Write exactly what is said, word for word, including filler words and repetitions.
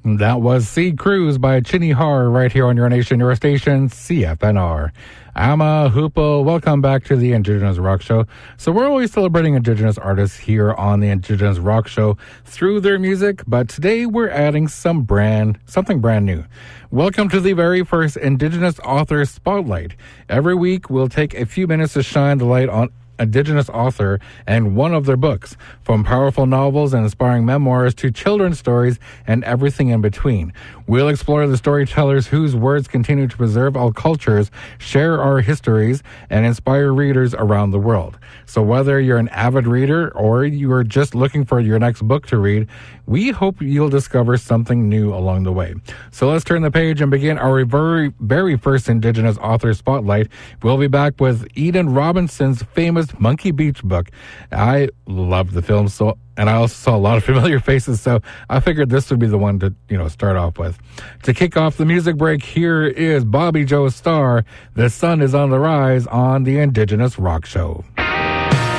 That was Sea Cruise by Chinny Har right here on your nation, your station, C F N R. I'm a Hoopo. Welcome back to the Indigenous Rock Show. So we're always celebrating Indigenous artists here on the Indigenous Rock Show through their music, but today we're adding some brand, something brand new. Welcome to the very first Indigenous Author Spotlight. Every week we'll take a few minutes to shine the light on Indigenous author and one of their books, from powerful novels and inspiring memoirs to children's stories and everything in between. We'll explore the storytellers whose words continue to preserve our cultures, share our histories, and inspire readers around the world. So whether you're an avid reader or you are just looking for your next book to read, we hope you'll discover something new along the way. So let's turn the page and begin our very, very first Indigenous Author Spotlight. We'll be back with Eden Robinson's famous Monkey Beach book. I love the film, so and I also saw a lot of familiar faces, so I figured this would be the one to, you know, start off with. To kick off the music break, here is Bobby Joe Starr. The sun is on the rise on the Indigenous Rock Show.